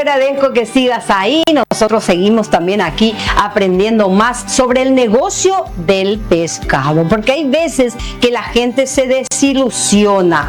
agradezco que sigas ahí. Nosotros seguimos también aquí aprendiendo más sobre el negocio del pescado, porque hay veces que la gente se desilusiona.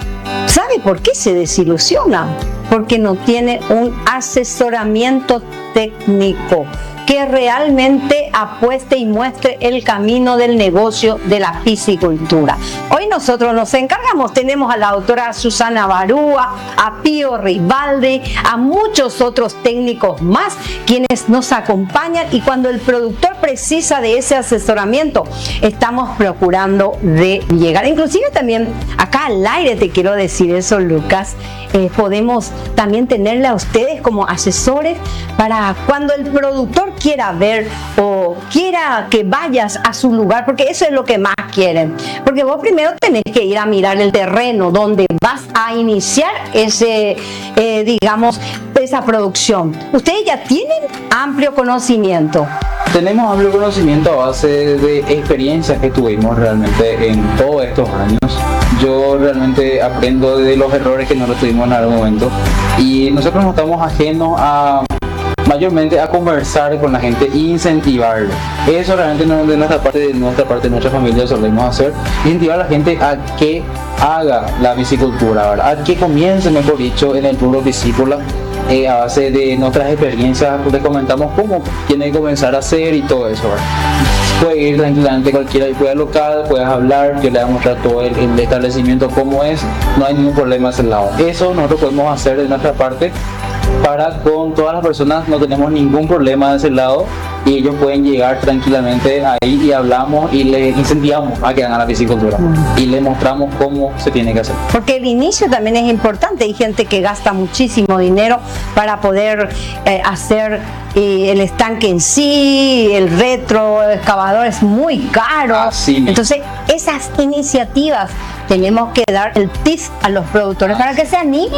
¿Sabe por qué se desilusiona? Porque no tiene un asesoramiento técnico que realmente apueste y muestre el camino del negocio de la piscicultura. Hoy nosotros nos encargamos, tenemos a la doctora Susana Barúa, a Pío Rivaldi, a muchos otros técnicos más quienes nos acompañan, y cuando el productor precisa de ese asesoramiento, estamos procurando de llegar. Inclusive también acá al aire te quiero decir eso, Lucas, podemos también tenerle a ustedes como asesores para cuando el productor quiera ver o quiera que vayas a su lugar, porque eso es lo que más quieren, porque vos primero tenés que ir a mirar el terreno donde vas a iniciar ese, digamos, esa producción. Ustedes ya tienen amplio conocimiento. Tenemos amplio conocimiento a base de experiencias que tuvimos realmente en todos estos años. Yo realmente aprendo de los errores que nosotros tuvimos en algún momento, y nosotros no estamos ajenos a mayormente a conversar con la gente e incentivarla. Eso realmente no de nuestra parte, de nuestra familia solemos hacer, incentivar a la gente a que haga la piscicultura, ¿verdad? A que comience, mejor dicho, en el rubro piscícola. A base de nuestras experiencias les comentamos cómo tiene que comenzar a hacer y todo eso, ¿verdad? Puede ir tranquilamente cualquiera, puede local, puedes hablar, yo le voy a mostrar todo el establecimiento cómo es, no hay ningún problema de ese lado. Eso nosotros podemos hacer de nuestra parte para con todas las personas, no tenemos ningún problema de ese lado, y ellos pueden llegar tranquilamente ahí y hablamos y les incentivamos a que hagan la piscicultura y les mostramos cómo se tiene que hacer. Porque el inicio también es importante, hay gente que gasta muchísimo dinero para poder hacer el estanque en sí, el retroexcavador es muy caro. Así. Entonces esas iniciativas tenemos que dar el tip a los productores para que se animen.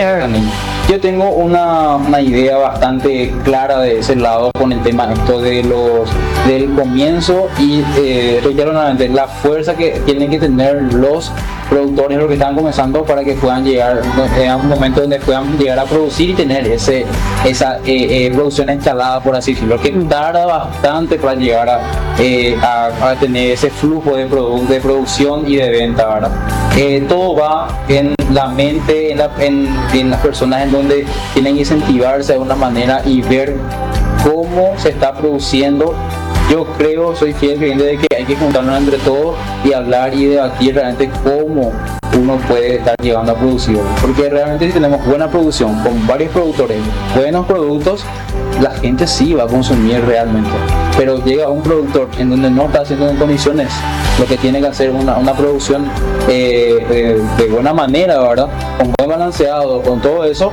Yo tengo una idea bastante clara de ese lado con el tema esto de del comienzo, y reitero nuevamente la fuerza que tienen que tener los productores, los que están comenzando, para que puedan llegar a un momento donde puedan llegar a producir y tener esa producción instalada, por así decirlo, que tarda bastante para llegar a tener ese flujo de producción y de venta, ¿verdad? Todo va en la mente, en las personas, en donde tienen que incentivarse de una manera y ver cómo se está produciendo. Yo creo, soy fiel creyente de que hay que juntarnos entre todos y hablar y debatir realmente cómo uno puede estar llegando a producir, porque realmente si tenemos buena producción con varios productores, buenos productos, la gente sí va a consumir realmente. Pero llega un productor en donde no está haciendo en condiciones lo que tiene que hacer una producción de buena manera, ¿verdad? Con buen balanceado, con todo eso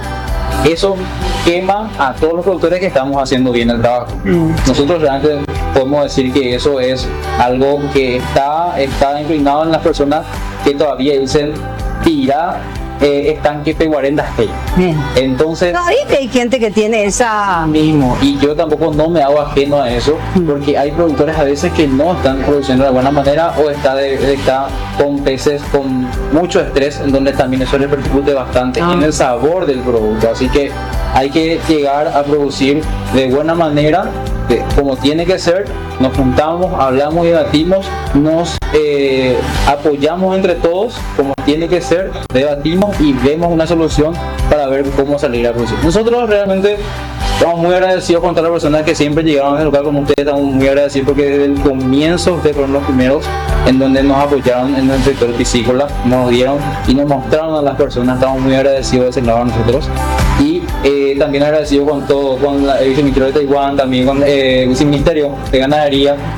quema a todos los productores que estamos haciendo bien el trabajo. Nosotros realmente podemos decir que eso es algo que está inclinado en las personas que todavía dicen tira estanque peguarendas. Entonces no, y que hay gente que tiene esa mismo, y yo tampoco no me hago ajeno a eso, porque hay productores a veces que no están produciendo de buena manera, o está con peces con mucho estrés, en donde también eso repercute bastante en el sabor del producto. Así que hay que llegar a producir de buena manera, como tiene que ser. Nos juntamos, hablamos y debatimos, nos apoyamos entre todos como tiene que ser, debatimos y vemos una solución para ver cómo salir a producir. Nosotros realmente estamos muy agradecidos con todas las personas que siempre llegaron al local como ustedes. Estamos muy agradecidos porque desde el comienzo ustedes fueron los primeros en donde nos apoyaron en el sector piscícola, nos dieron y nos mostraron a las personas. Estamos muy agradecidos de ese lado a nosotros, y también agradecido con todo, con el viceministerio de Taiwán, también con el viceministerio de Ganadería,